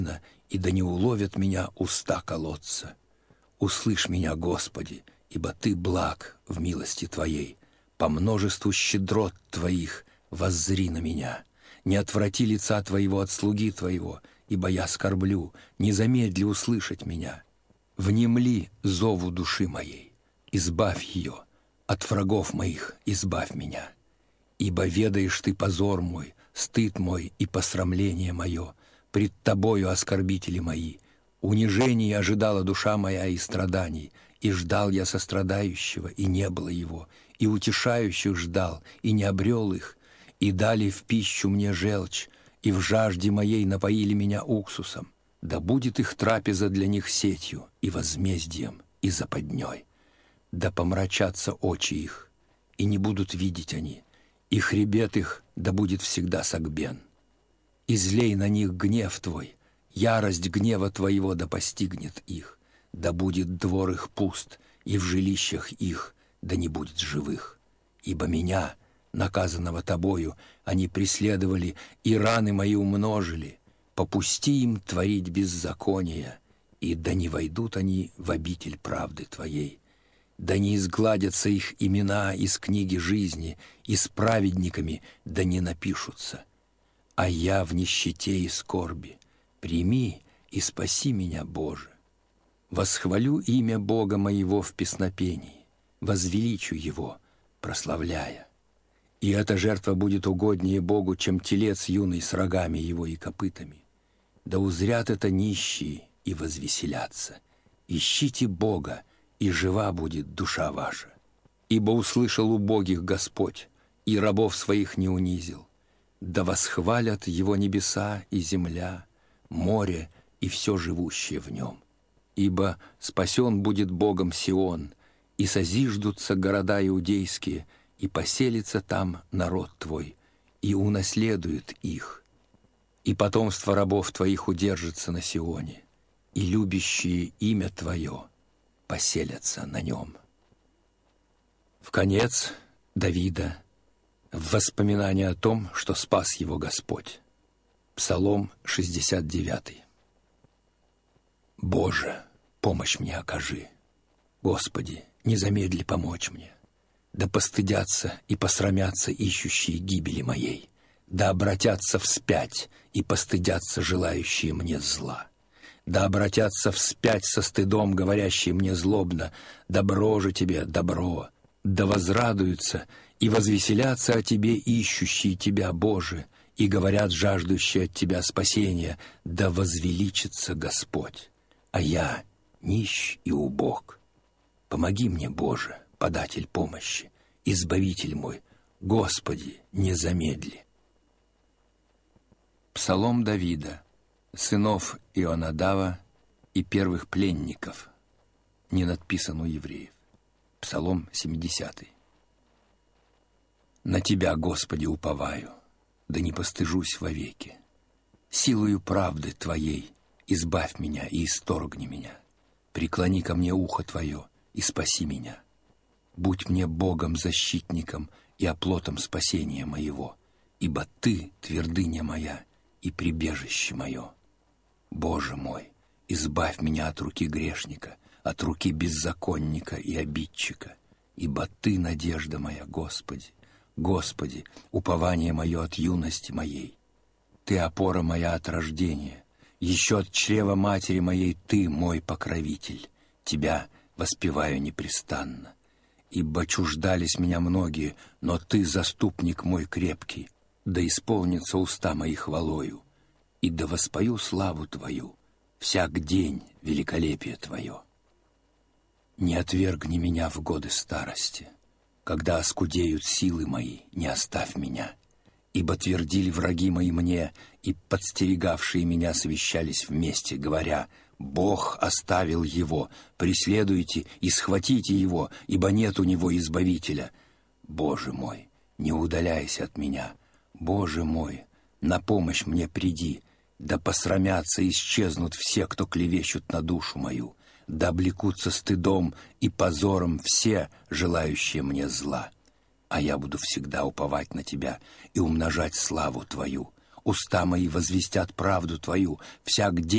и да не уловят меня уста колодца. Услышь меня, Господи, ибо Ты благ в милости Твоей. По множеству щедрот Твоих воззри на меня. Не отврати лица Твоего от слуги Твоего, ибо я скорблю, не замедли услышать меня. Внемли зову души моей, избавь ее, от врагов моих избавь меня. Ибо ведаешь Ты позор мой, стыд мой и посрамление мое, пред Тобою оскорбители мои. Унижений ожидала душа моя и страданий, и ждал я сострадающего, и не было его, и утешающих ждал, и не обрел их, и дали в пищу мне желчь, и в жажде моей напоили меня уксусом. Да будет их трапеза для них сетью, и возмездием, и западней. Да помрачатся очи их, и не будут видеть они, и хребет их да будет всегда согбен. Излей на них гнев Твой, ярость гнева Твоего да постигнет их, да будет двор их пуст, и в жилищах их да не будет живых. Ибо меня, наказанного Тобою, они преследовали, и раны мои умножили. Попусти им творить беззаконие, и да не войдут они в обитель правды Твоей. Да не изгладятся их имена из книги жизни, и с праведниками да не напишутся. А я в нищете и скорби. Прими и спаси меня, Боже. Восхвалю имя Бога моего в песнопении, возвеличу Его, прославляя. И эта жертва будет угоднее Богу, чем телец юный с рогами его и копытами. Да узрят это нищие и возвеселятся. Ищите Бога, и жива будет душа ваша. Ибо услышал убогих Господь, и рабов своих не унизил. Да восхвалят Его небеса и земля, море и все живущее в нем. Ибо спасен будет Богом Сион, и созиждутся города иудейские, и поселится там народ Твой, и унаследует их. И потомство рабов Твоих удержится на Сионе, и любящие имя Твое поселятся на нем. В конец Давида, в воспоминание о том, что спас его Господь. Псалом 69. Боже, помощь мне окажи. Господи, не замедли помочь мне. Да постыдятся и посрамятся ищущие гибели моей. Да обратятся вспять и постыдятся желающие мне зла. Да обратятся вспять со стыдом, говорящие мне злобно: добро же тебе, добро. Да возрадуются и возвеселятся о Тебе ищущие Тебя, Боже, и говорят жаждущие от Тебя спасения: да возвеличится Господь. А я нищ и убог. Помоги мне, Боже, податель помощи, избавитель мой, Господи, не замедли. Псалом Давида, сынов Ионадава и первых пленников, не надписан у евреев. Псалом 70. На Тебя, Господи, уповаю, да не постыжусь вовеки. Силою правды Твоей избавь меня и исторгни меня. Преклони ко мне ухо Твое и спаси меня. Будь мне Богом-защитником и оплотом спасения моего, ибо Ты — твердыня моя и прибежище мое. Боже мой, избавь меня от руки грешника, от руки беззаконника и обидчика, ибо Ты — надежда моя, Господи. Господи, упование мое от юности моей. Ты — опора моя от рождения. Еще от чрева матери моей Ты — мой покровитель. Тебя воспеваю непрестанно. Ибо чуждались меня многие, но Ты — заступник мой крепкий. Да исполнится уста мои хвалою, и да воспою славу Твою, всяк день великолепие Твое. Не отвергни меня в годы старости. Когда оскудеют силы мои, не оставь меня. Ибо твердили враги мои мне, и подстерегавшие меня совещались вместе, говоря: Бог оставил его, преследуйте и схватите его, ибо нет у него избавителя. Боже мой, не удаляйся от меня. Боже мой, на помощь мне приди. Да посрамятся и исчезнут все, кто клевещут на душу мою. Да облекутся стыдом и позором все, желающие мне зла. А я буду всегда уповать на Тебя и умножать славу Твою. Уста мои возвестят правду Твою, всяк день